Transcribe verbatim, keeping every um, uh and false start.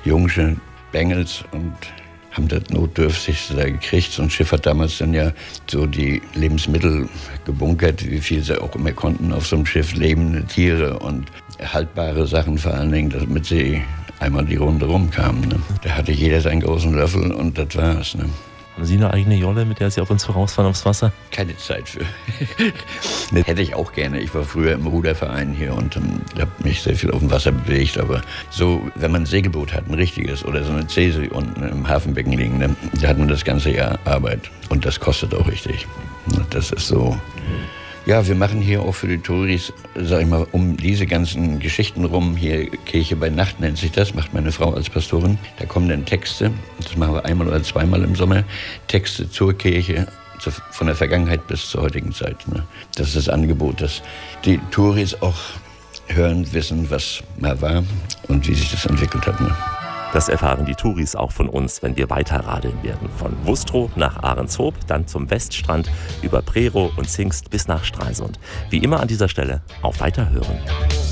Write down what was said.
Jungsche Bengels und haben das Notdürftigste da gekriegt. So ein Schiff hat damals dann ja so die Lebensmittel gebunkert, wie viel sie auch immer konnten auf so einem Schiff. Lebende Tiere und haltbare Sachen vor allen Dingen, damit sie einmal die Runde rumkamen. Ne? Da hatte jeder seinen großen Löffel und das war's. Ne? Haben Sie eine eigene Jolle, mit der Sie auf uns vorausfahren aufs Wasser? Keine Zeit für. Das hätte ich auch gerne. Ich war früher im Ruderverein hier und ähm, habe mich sehr viel auf dem Wasser bewegt. Aber so, wenn man ein Segelboot hat, ein richtiges oder so eine Cäsar unten im Hafenbecken liegen, ne, da hat man das ganze Jahr Arbeit. Und das kostet auch richtig. Das ist so. Ja, wir machen hier auch für die Touris, sag ich mal, um diese ganzen Geschichten rum, hier Kirche bei Nacht nennt sich das, macht meine Frau als Pastorin. Da kommen dann Texte, das machen wir einmal oder zweimal im Sommer, Texte zur Kirche, zu, von der Vergangenheit bis zur heutigen Zeit. Ne? Das ist das Angebot, dass die Touris auch hören, wissen, was mal war und wie sich das entwickelt hat. Ne? Das erfahren die Touris auch von uns, wenn wir weiterradeln werden. Von Wustrow nach Ahrenshoop, dann zum Weststrand, über Prerow und Zingst bis nach Stralsund. Wie immer an dieser Stelle auf Weiterhören.